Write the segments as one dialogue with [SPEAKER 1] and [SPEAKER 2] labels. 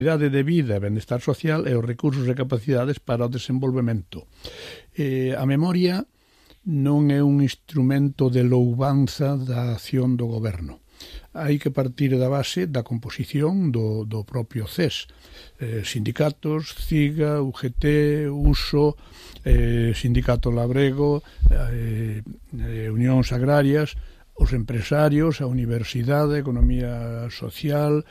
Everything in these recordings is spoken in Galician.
[SPEAKER 1] qualidade de vida e benestar social e os recursos e capacidades para o desenvolvemento. A memoria non é un instrumento de louvanza da acción do goberno. Hai que partir da base da composición do propio CES. Sindicatos, CIGA, UGT, USO, Sindicato Labrego, Unións Agrarias, os empresarios, a universidade, a economía social,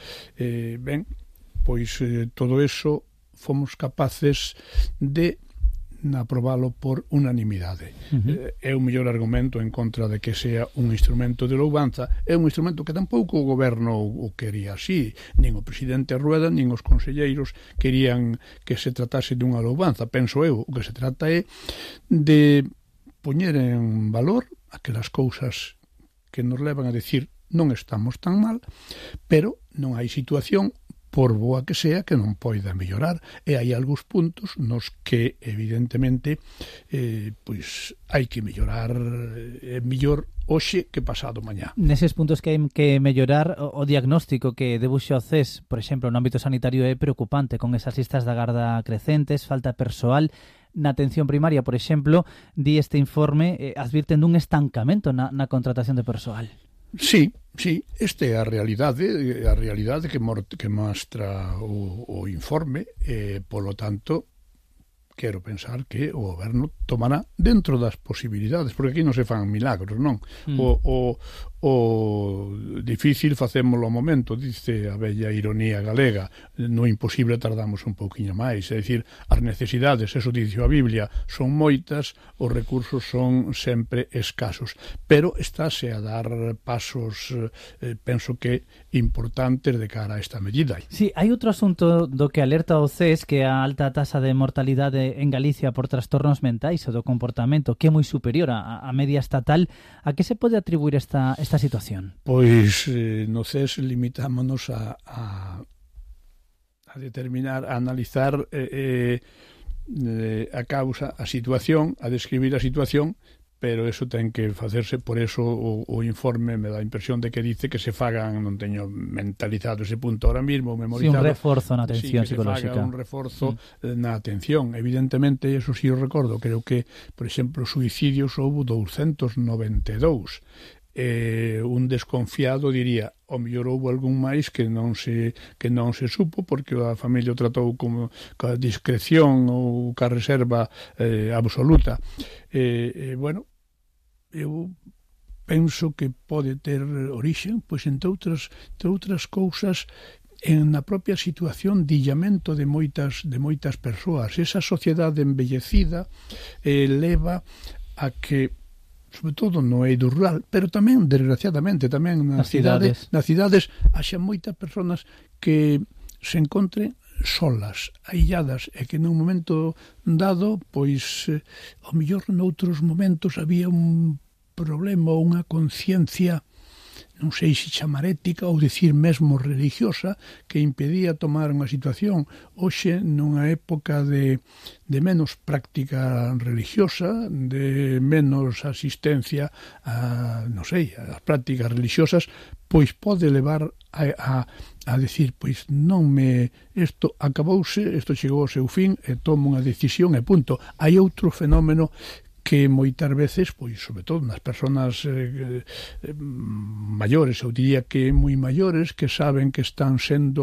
[SPEAKER 1] pois todo eso fomos capaces de aprobalo por unanimidade. É o mellor argumento en contra de que sea un instrumento de louvanza. É un instrumento que tampouco o goberno o quería así, nin o presidente Rueda, nin os conselleiros querían que se tratase de unha louvanza. Penso eu, o que se trata é de poñer en valor aquelas cousas que nos levan a decir non estamos tan mal, pero non hai situación, por boa que sea, que non poida mellorar, e hai algúns puntos nos que evidentemente pois hai que mellorar, é mellor hoxe que pasado mañá.
[SPEAKER 2] Neses puntos que hai que mellorar, o diagnóstico que debuxo o CES, por exemplo, no ámbito sanitario é preocupante, con esas listas de agarda crecentes, falta persoal. Na atención primaria, por exemplo, di este informe, advirten dun estancamento na contratación de persoal.
[SPEAKER 1] Sí, esta é a realidade que mostra o informe, polo tanto, quero pensar que o goberno tomará dentro das posibilidades, porque aquí non se fan milagros, non? O difícil facémolo ao momento, dice a bella ironía galega, no imposible tardamos un pouquiño máis, é dicir, as necesidades, eso dice a Biblia, son moitas, os recursos son sempre escasos, pero estáse a dar pasos, penso que importantes de cara a esta medida.
[SPEAKER 2] Sí, hai outro asunto do que alerta o CES, que é a alta tasa de mortalidade en Galicia por trastornos mentais e do comportamento, que é moi superior á media estatal. A que se pode atribuir esta situación?
[SPEAKER 1] Pois no CES limitámonos a determinar, a analizar a causa, a situación, a describir a situación, pero eso ten que facerse, por eso o informe me dá a impresión de que dice que se fagan, non teño mentalizado ese punto ahora mismo, memorizado.
[SPEAKER 2] Sí, un reforzo na atención psicolóxica.
[SPEAKER 1] Que se faga un reforzo na atención. Evidentemente, eso sí o recordo, creo que, por exemplo, suicidios houve 292. Un desconfiado diría, o mellor houve algún máis que non se supo, porque a familia o tratou como ca discreción ou ca reserva absoluta. Bueno, eu penso que pode ter orixen, pois entre outras cousas, na propia situación de illamento de moitas persoas. Esa sociedade envellecida leva a que, sobre todo no eido rural, pero tamén, desgraciadamente, tamén nas cidades haxa moitas persoas que se encontren solas, ailladas, e que nun momento dado, pois, ao mellor noutros momentos había un problema ou unha conciencia, non sei se chamar ética ou dicir mesmo religiosa, que impedía tomar unha situación. Hoxe, nunha época de menos práctica religiosa, de menos asistencia a, non sei, as prácticas religiosas, pois pode levar a decir, pois non isto acabouse, isto chegou ao seu fin, e tomo unha decisión e punto. Hai outro fenómeno que moitas veces, pois, sobre todo nas persoas maiores, eu diría que moi maiores, que saben que están sendo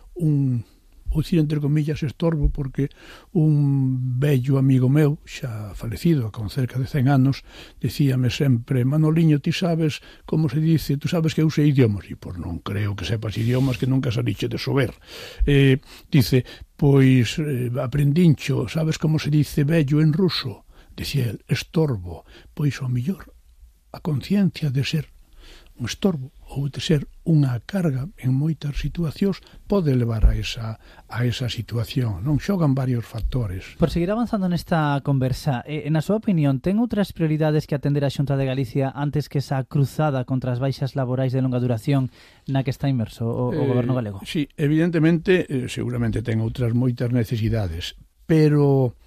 [SPEAKER 1] vou dicir entre comillas estorbo, porque un vello amigo meu, xa falecido, con cerca de 100 anos, dicíame sempre, Manoliño, ti sabes como se dice, tú sabes que eu sei idiomas, e pois non creo que sepas idiomas que nunca saliche de sober. Dice, pois aprendincho, sabes como se dice vello en ruso? Dicía el, estorbo. Pois ao mellor a conciencia de ser un estorbo ou de ser unha carga en moitas situacións pode levar a esa situación, non? Xogan varios factores.
[SPEAKER 2] Por seguir avanzando nesta conversa, na súa opinión, ten outras prioridades que atender a Xunta de Galicia antes que esa cruzada contra as baixas laborais de longa duración na que está inmerso o goberno galego?
[SPEAKER 1] Sí, evidentemente, seguramente ten outras moitas necesidades, pero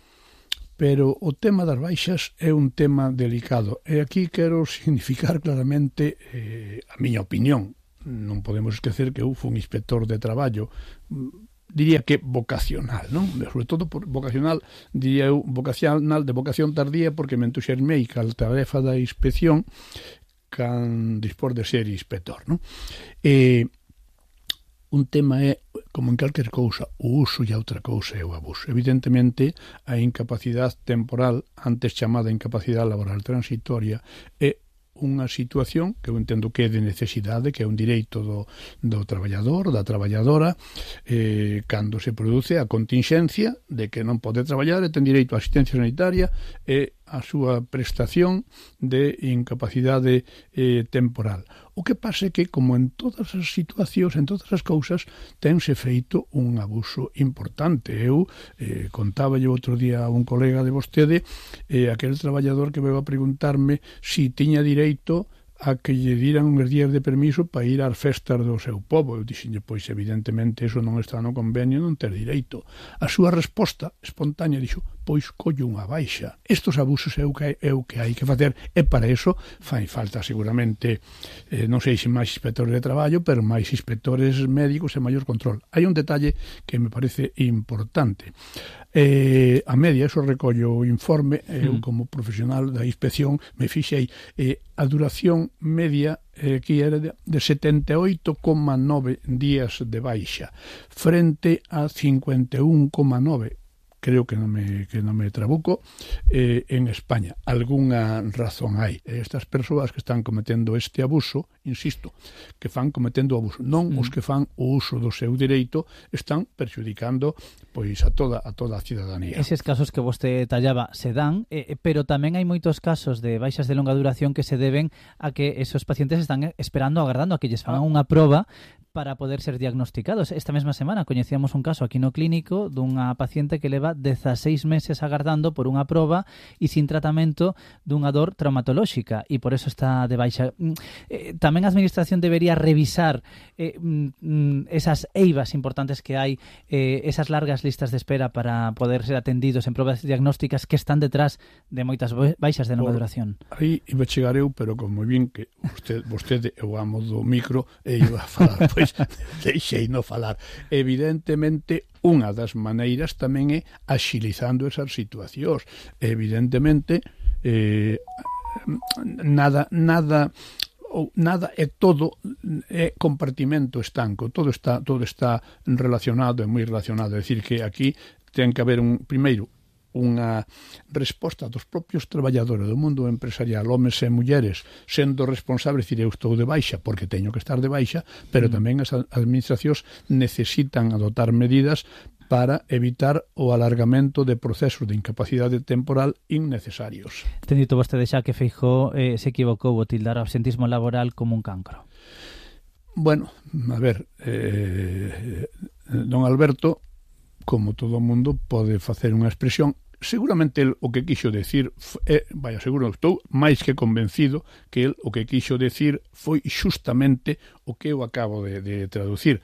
[SPEAKER 1] o tema das baixas é un tema delicado. E aquí quero significar claramente a miña opinión. Non podemos esquecer que eu fui un inspector de traballo diría que vocacional, non? Sobre todo vocacional, diría eu, vocacional de vocación tardía, porque me entusiasmei ca tarefa da inspección dispor de ser inspector, non? Un tema é, como en calquer cousa, o uso e a outra cousa é o abuso. Evidentemente, a incapacidade temporal, antes chamada incapacidade laboral transitoria, é unha situación que eu entendo que é de necesidade, que é un direito do traballador, da traballadora, cando se produce a contingencia de que non pode traballar e ten direito a asistencia sanitaria e a súa prestación de incapacidade temporal. O que pasa é que, como en todas as situacións, en todas as cousas, tense feito un abuso importante. Eu contaba outro día a un colega de vostede, aquel traballador que veio a preguntarme si tiña direito a que lle diran uns días de permiso para ir ás festas do seu povo. Eu dixenlle, pois evidentemente eso non está no convenio, non ter direito. A súa resposta espontánea dixo, pois collo unha baixa. Estos abusos é o que hai que facer, e para eso fai falta seguramente, non sei se máis inspectores de traballo, pero máis inspectores médicos e maior control. Hai un detalle que me parece importante. A media, eso recollo o informe, eu como profesional da inspección me fixei, a duración media que era de 78,9 días de baixa, frente a 51,9, creo que non me trabuco, en España. Algúnha razón hai. Estas persoas que están cometendo este abuso, insisto, que fan cometendo o abuso, non os que fan o uso do seu direito, están perxudicando pois a toda a cidadanía.
[SPEAKER 2] Eses casos que vostede tallaba se dan, pero tamén hai moitos casos de baixas de longa duración que se deben a que esos pacientes están esperando, agardando a que lles fagan unha proba para poder ser diagnosticados. Esta mesma semana coñecíamos un caso aquí no clínico dunha paciente que leva 16 meses agardando por unha proba e sin tratamento dunha dor traumatolóxica, e por eso está de baixa. Tamén a Administración debería revisar esas eivas importantes que hai, esas largas listas de espera para poder ser atendidos en probas diagnósticas que están detrás de moitas baixas de longa duración.
[SPEAKER 1] Aí iba a chegar eu, pero como bien que vostede é o amo do micro e iba a falar, pois deixei no falar. Evidentemente, unha das maneiras tamén é axilizando esas situacións. Evidentemente, nada é todo é compartimento estanco, todo está relacionado, é moi relacionado, é dicir que aquí ten que haber primeiro unha resposta dos propios traballadores do mundo empresarial, homes e mulleres, sendo responsables, dicir, eu estou de baixa porque teño que estar de baixa, pero tamén as administracións necesitan adoptar medidas para evitar o alargamento de procesos de incapacidade temporal innecesarios.
[SPEAKER 2] Ten dito vostede xa que Feijóo se equivocou ao tildar o absentismo laboral como un cancro.
[SPEAKER 1] Bueno, a ver, don Alberto, como todo o mundo, pode facer unha expresión. Seguramente el o que quixo decir, seguro, estou máis que convencido que el o que quixo decir foi xustamente o que eu acabo de traducir.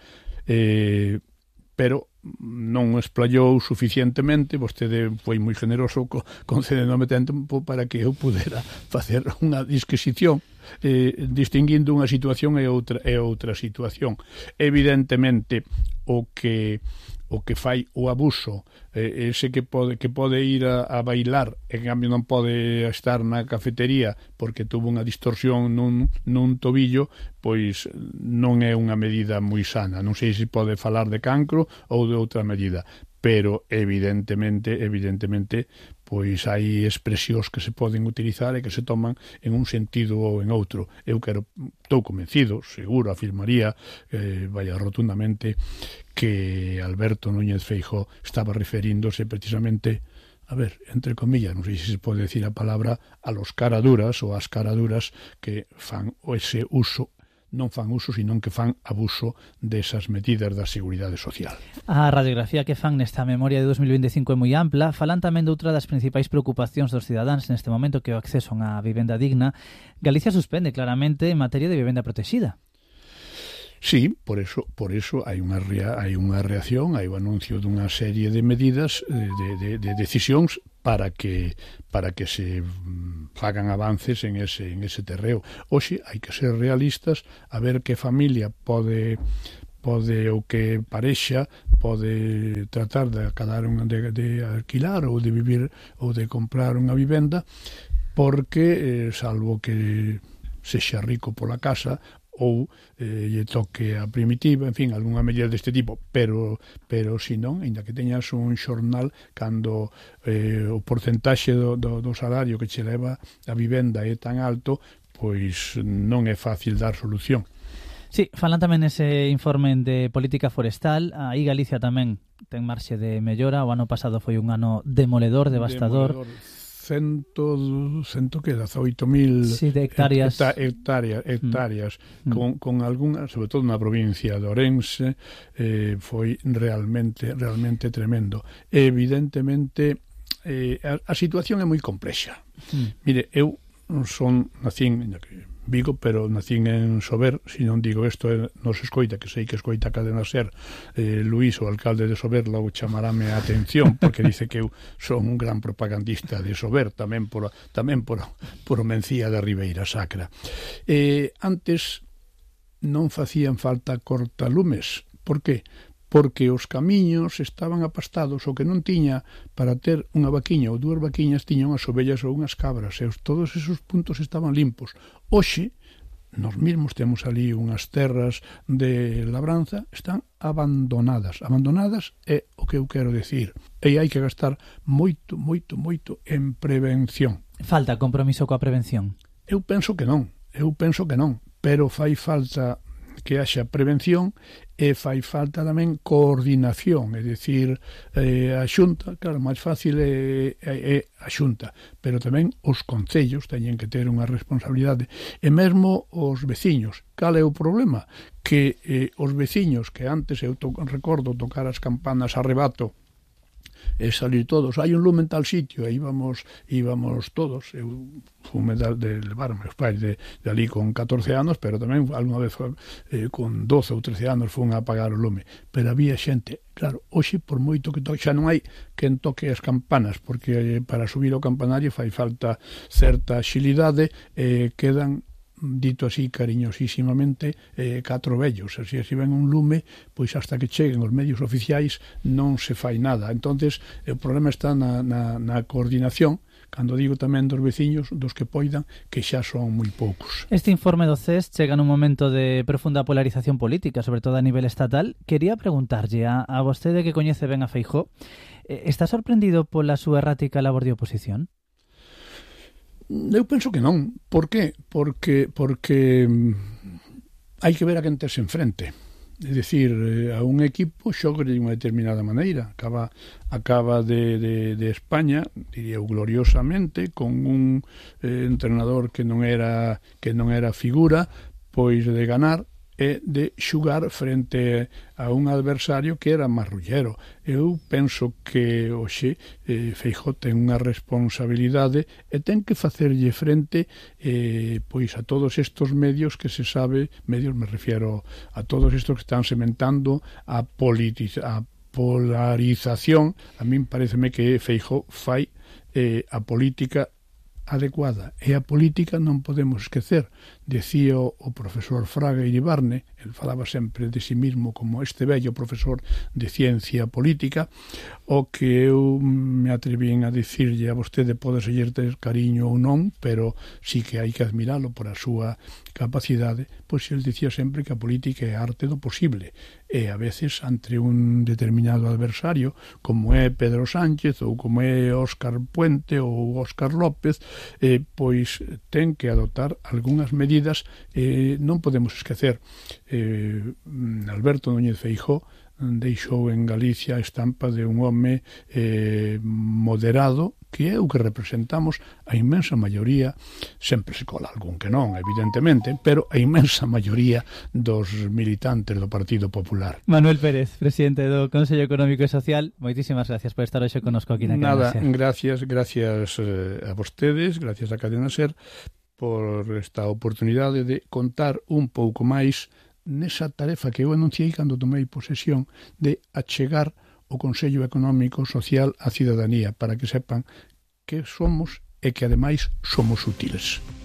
[SPEAKER 1] Pero non o explayou suficientemente, vostede foi moi generoso concedéndome tempo para que eu pudera facer unha disquisición distinguindo unha situación e outra situación. Evidentemente, o que fai o abuso, ese que pode ir a bailar, en cambio non pode estar na cafetería porque tuvo unha distorsión nun tobillo, pois non é unha medida moi sana. Non sei se pode falar de cancro ou de outra medida, pero evidentemente, pois hai expresións que se poden utilizar e que se toman en un sentido ou en outro. Eu estou convencido, seguro, afirmaría, rotundamente, que Alberto Núñez Feijóo estaba referíndose precisamente, a ver, entre comillas, non sei se se pode decir a palabra, a los caraduras ou as caraduras que fan ese uso, non fan uso, sino que fan abuso desas medidas da seguridade social.
[SPEAKER 2] A radiografía que fan nesta memoria de 2025 é moi ampla. Falan tamén de outra das principais preocupacións dos cidadáns neste momento, que é o acceso a unha vivenda digna. Galicia suspende claramente en materia de vivenda protexida.
[SPEAKER 1] Sí, por eso hai unha reacción, hai o anuncio dunha serie de medidas, de decisións para que se fagan avances en ese terreo. Hoxe hai que ser realistas, a ver que familia pode o que parexa pode tratar de alquilar ou de vivir ou de comprar unha vivenda, porque salvo que sexa rico pola casa ou lle toque a primitiva, en fin, algunha medida deste tipo, pero si non, ainda que teñas un xornal, cando o porcentaxe do salario que che leva a vivenda é tan alto, pois non é fácil dar solución.
[SPEAKER 2] Sí, falan tamén ese informe de política forestal. Aí Galicia tamén ten marxe de mellora. O ano pasado foi un ano demoledor, devastador.
[SPEAKER 1] 18.000
[SPEAKER 2] sí, de hectáreas,
[SPEAKER 1] con algunhas, sobre todo na provincia de Ourense, foi realmente tremendo. Evidentemente, a situación é moi complexa. Mire, eu nacín en Vigo, pero nacín en Sober. Se non digo isto, non se escoita, que sei que escoita a Cadena Ser. Luís, o alcalde de Sober, logo chamarame a atención, porque dice que eu son un gran propagandista de Sober, tamén por Mencía da Ribeira Sacra. Antes non facían falta cortalumes. Por que? Porque os camiños estaban apastados. O que non tiña para ter unha vaquiña ou dúas vaquiñas tiña unhas ovellas ou unhas cabras, e todos esos puntos estaban limpos. Hoxe, nós mesmos temos ali unhas terras de labranza, están abandonadas. Abandonadas é o que eu quero decir. E hai que gastar moito en prevención.
[SPEAKER 2] Falta compromiso coa prevención? Eu penso que non,
[SPEAKER 1] pero fai falta que haxa prevención e fai falta tamén coordinación, é dicir, a Xunta, claro, máis fácil é a Xunta, pero tamén os concellos teñen que ter unha responsabilidade, e mesmo os veciños. Cal é o problema? Que os veciños, que antes eu recordo tocar as campanas a rebato e salir todos, hai un lume en tal sitio, e íbamos todos. Eu fume de levar meus pais de ali con 14 anos, pero tamén alguna vez con 12 ou 13 anos fun a apagar o lume, pero había xente. Claro, hoxe, por moito que toque, xa non hai quen toque as campanas, porque para subir ao campanario fai falta certa xilidade, quedan, dito así cariñosísimamente, 4 vellos. Así ven un lume, pois hasta que cheguen os medios oficiais non se fai nada. Entonces o problema está na coordinación, cando digo tamén dos veciños, dos que poidan, que xa son moi poucos.
[SPEAKER 2] Este informe do CES chega nun momento de profunda polarización política, sobre todo a nivel estatal. Quería preguntarlle a vostede, que coñece ben a Feijóo, está sorprendido pola súa errática labor de oposición?
[SPEAKER 1] Eu penso que non. Por qué? Porque hai que ver a quen tes enfrente. É dicir, a un equipo xoga de unha determinada maneira. Acaba de España, diría eu gloriosamente, con un entrenador que non era figura, pois de ganar e de xugar frente a un adversario que era marrullero. Eu penso que hoxe Feijóo ten unha responsabilidade e ten que facerlle frente pois a todos estes medios que se sabe, medios me refiero a todos estes que están sementando a polarización. A min pareceme que Feijóo fai a política adecuada, e a política non podemos esquecer. Decía o profesor Fraga Iribarne, el falaba sempre de si mismo como este bello profesor de ciencia política, o que eu me atrevín a dicirlle a vostede, pode ser ter cariño ou non, pero sí que hai que admiralo por a súa capacidade. Pois el dicía sempre que a política é a arte do posible, e a veces ante un determinado adversario, como é Pedro Sánchez ou como é Óscar Puente ou Óscar López, pois ten que adoptar algunhas medidas. Non podemos esquecer, Alberto Núñez Feijóo deixou en Galicia a estampa de un home moderado, que é o que representamos a inmensa maioría. Sempre se cola algún que non, evidentemente, pero a inmensa maioría dos militantes do Partido Popular.
[SPEAKER 2] Manuel Pérez, presidente do Consello Económico e Social, moitísimas gracias por estar hoxe connosco aquí na Cadena Ser.
[SPEAKER 1] Gracias a vostedes, gracias a Cadena Ser, por esta oportunidade de contar un pouco máis nesa tarefa que eu anunciei cando tomei posesión, de achegar o Consello Económico Social á cidadanía, para que sepan que somos e que ademais somos útiles.